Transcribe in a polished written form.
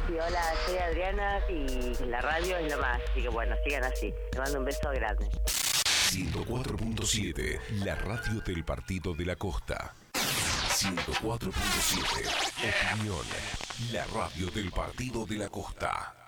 Sí, hola, soy Adriana y la radio es lo más, así que bueno, sigan así. Te mando un beso grande. 104.7, la radio del Partido de la Costa. 104.7, opinión, la radio del Partido de la Costa.